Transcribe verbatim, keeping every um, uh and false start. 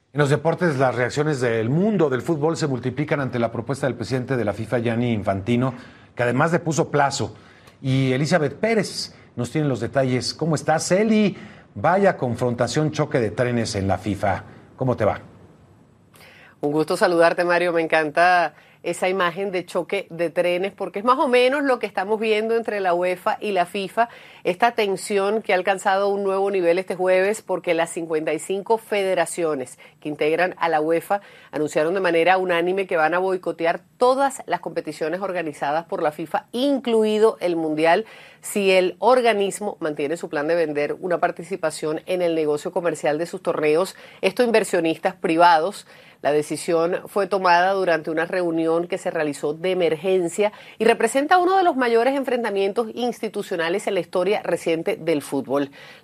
En los deportes, las reacciones del mundo del fútbol se multiplican ante la propuesta del presidente de la FIFA, Gianni Infantino, que además le puso plazo. Y Elizabeth Pérez nos tiene los detalles. ¿Cómo estás, Eli? Vaya confrontación, choque de trenes en la FIFA. ¿Cómo te va? Un gusto saludarte, Mario. Me encanta esa imagen de choque de trenes, porque es más o menos lo que estamos viendo entre la UEFA y la FIFA, esta tensión que ha alcanzado un nuevo nivel este jueves, porque las cincuenta y cinco federaciones que integran a la UEFA anunciaron de manera unánime que van a boicotear todas las competiciones organizadas por la FIFA, incluido el Mundial, si el organismo mantiene su plan de vender una participación en el negocio comercial de sus torneos, esto inversionistas privados. La decisión fue tomada durante una reunión que se realizó de emergencia y representa uno de los mayores enfrentamientos institucionales en la historia reciente del fútbol.